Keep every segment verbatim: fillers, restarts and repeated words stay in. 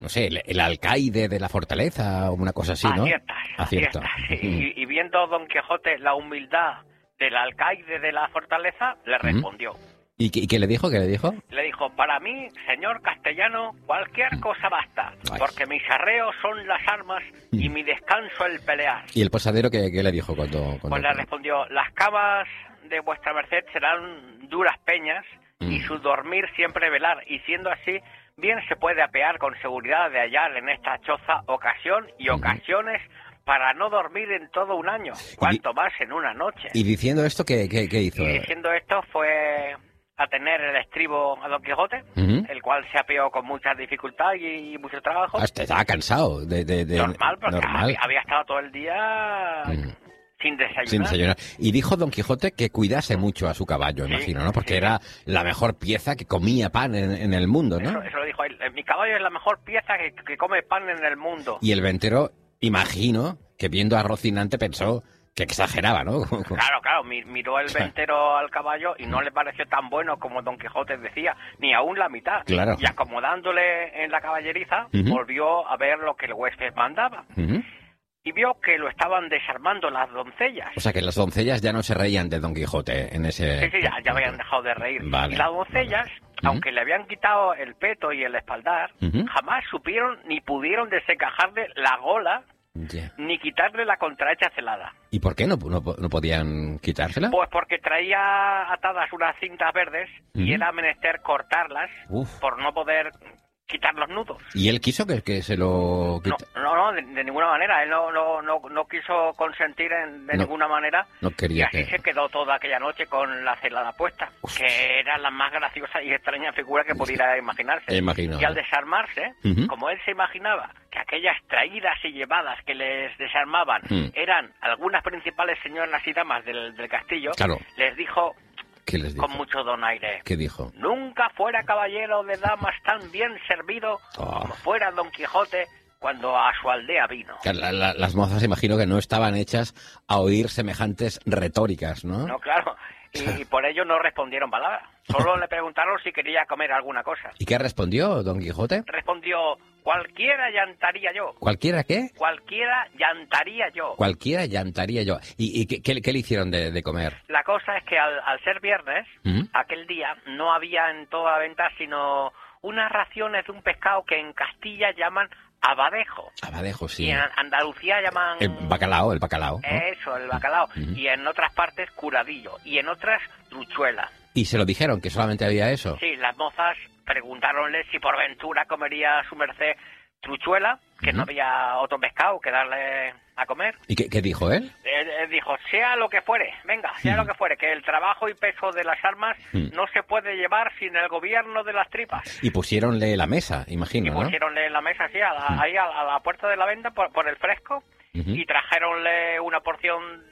no sé, el, el alcaide de la fortaleza o una cosa así, ¿no? Aciertas, Acierto. aciertas. Y, y viendo Don Quijote la humildad del alcaide de la fortaleza, le respondió. ¿Y qué, y qué le dijo? ¿Qué le dijo? Le dijo, para mí, señor castellano, cualquier cosa basta, Ay. porque mis arreos son las armas y mi descanso el pelear. ¿Y el posadero qué, qué le dijo cuando...? cuando Pues le respondió, las camas de vuestra merced serán duras peñas y Mm. su dormir siempre velar, y siendo así, bien se puede apear con seguridad de hallar en esta choza ocasión y ocasiones para no dormir en todo un año, cuanto más en una noche. Y diciendo esto, ¿qué, qué, qué hizo? Y diciendo esto fue a tener el estribo a Don Quijote, Ujú. el cual se apeó con mucha dificultad y, y mucho trabajo. Hasta estaba cansado de... de, de normal, porque normal. Había, había estado todo el día Mm. sin desayunar. Sin desayunar. Y dijo Don Quijote que cuidase mucho a su caballo, Sí, imagino, ¿no? Porque sí. era la mejor pieza que comía pan en, en el mundo, ¿no? Eso, eso lo dijo él. Mi caballo es la mejor pieza que, que come pan en el mundo. Y el ventero, imagino, que viendo a Rocinante pensó que exageraba, ¿no? Claro, claro, mi- miró el ventero al caballo y no le pareció tan bueno como Don Quijote decía, ni aún la mitad. Claro. Y acomodándole en la caballeriza, Ujú. volvió a ver lo que el huésped mandaba. Ujú. Y vio que lo estaban desarmando las doncellas. O sea, que las doncellas ya no se reían de Don Quijote en ese... Sí, sí, ya, ya habían dejado de reír. Vale, Y las doncellas, vale. aunque le habían quitado el peto y el espaldar, Ujú. jamás supieron ni pudieron desencajarle la gola Ya. ni quitarle la contrahecha celada. ¿Y por qué no, no, no podían quitársela? Pues porque traía atadas unas cintas verdes y Ujú. era menester cortarlas Uf. por no poder quitar los nudos. ¿Y él quiso que, que se lo No, quita? no, no, de, de ninguna manera. Él no, no, no, no quiso consentir en- de No. ninguna manera. No Y quería así que... se quedó toda aquella noche con la celada puesta, Uf. que era la más graciosa y extraña figura que pudiera imaginarse. Me imagino. Y al desarmarse, Ujú. como él se imaginaba que aquellas traídas y llevadas que les desarmaban Mm. eran algunas principales señoras y damas del, del castillo, Claro. les dijo ¿Qué les dijo? con mucho donaire: ¿Qué dijo? nunca fuera caballero de damas tan bien servido Oh. como fuera Don Quijote cuando a su aldea vino. Que la- la- las mozas imagino que no estaban hechas a oír semejantes retóricas, ¿no? No, claro. Y, y por ello no respondieron palabra. Solo le preguntaron si quería comer alguna cosa. ¿Y qué respondió Don Quijote? Respondió: cualquiera llantaría yo. ¿Cualquiera qué? Cualquiera llantaría yo. Cualquiera llantaría yo. ¿Y, y qué, qué- qué le hicieron de, de comer? La cosa es que al, al ser viernes, ¿Mm? aquel día no había en toda la venta sino unas raciones de un pescado que en Castilla llaman abadejo. Abadejo, sí. Y en Andalucía llaman... El bacalao, el bacalao, ¿no? Eso, el bacalao. Ujú. Y en otras partes curadillo. Y en otras truchuela. Y se lo dijeron, que solamente había eso. Sí, las mozas preguntáronle si por ventura comería su merced truchuela, que no Ujú. había otro pescado que darle a comer. ¿Y qué, qué dijo él? Él, él dijo, sea lo que fuere, venga, sea Mm. lo que fuere, que el trabajo y peso de las armas Mm. no se puede llevar sin el gobierno de las tripas. Y pusiéronle la mesa, imagino, Y ¿no? pusieronle en la mesa así, a la- Mm. ahí a, la- a la puerta de la venta por, por el fresco, Ujú. y trajeronle una porción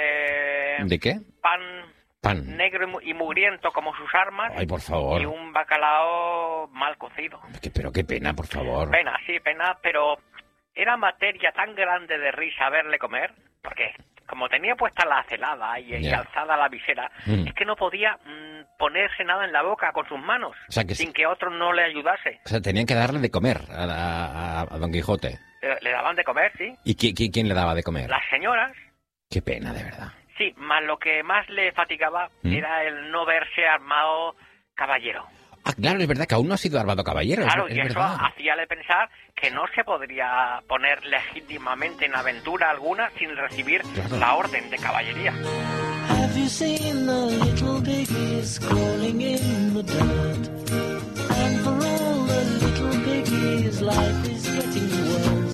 de, ¿De qué? pan Pan. negro y mu- y mugriento como sus armas, Ay, por favor. y un bacalao mal cocido. Que- Pero qué pena, por favor. Pena, sí, pena, pero era materia tan grande de risa verle comer, porque como tenía puesta la celada y, y Ya. alzada la visera, Mm. es que no podía mm, ponerse nada en la boca con sus manos, O sea, que sin sí. que otro no le ayudase. O sea, tenían que darle de comer a, a- a Don Quijote. Le, le daban de comer, sí. ¿Y qui- qui- quién le daba de comer? Las señoras, Qué pena, de verdad. sí, más lo que más le fatigaba ¿Mm? era el no verse armado caballero. Ah, claro, es verdad que aún no ha sido armado caballero. Claro, es, y es eso verdad. hacíale pensar que no se podría poner legítimamente en aventura alguna sin recibir Claro. la orden de caballería. Have you seen the little piggies crawling in the dirt? And for all the little piggies, life is getting worse.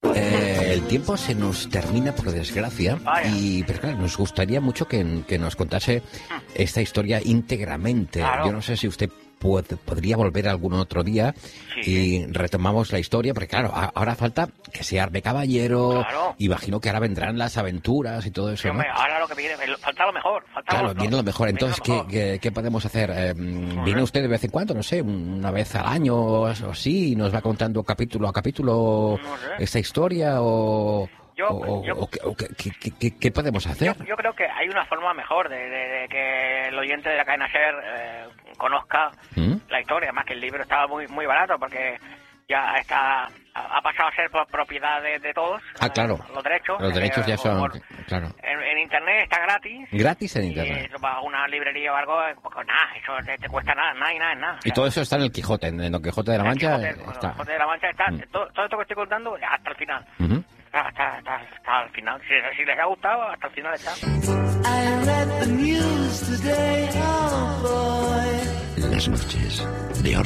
Eh, el tiempo se nos termina, por desgracia, Vaya. y pero claro, nos gustaría mucho que, que nos contase esta historia íntegramente. Claro. Yo no sé si usted puede- podría volver algún otro día Sí. y retomamos la historia, porque claro, a- ahora falta que se arme caballero, Claro. imagino que ahora vendrán las aventuras y todo eso, Sí, ¿no? hombre, ahora lo que viene, falta lo mejor. Falta Claro, lo, viene lo mejor. viene Entonces, lo ¿qué, mejor. qué, qué podemos hacer? Eh, ¿Viene usted de vez en cuando? No sé, una vez al año o así, y nos va contando capítulo a capítulo No sé. esta historia o... Yo- o- yo- o qué- o qué, qué- qué- qué- qué podemos hacer? Yo, yo creo que hay una forma mejor de, de- de que el oyente de la cadena SER eh, conozca ¿Mm? la historia, más que el libro estaba muy muy barato, porque ya está, ha pasado a ser por propiedad de, de todos. Ah, claro. Eh, los derechos. Los derechos eh, ya son, por- claro. En, en internet está gratis. Gratis en Y internet. eso para una librería o algo, eh, pues nada, eso te, te cuesta nada, nada y nada, nada. Y todo eso está en el Quijote, en Don Quijote de la El Mancha. Quijote, bueno, está. el Quijote de la Mancha está, Mm. todo, todo esto que estoy contando hasta el final. Ujú. Hasta, hasta, hasta, hasta el final. Si, si les ha gustado, hasta el final está. I read the news today, oh boy. Las noches de